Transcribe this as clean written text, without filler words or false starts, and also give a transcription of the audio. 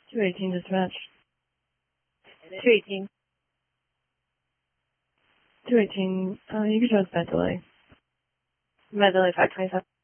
218 dispatch. 218. 218, you can show us bed delay. Med delay 527.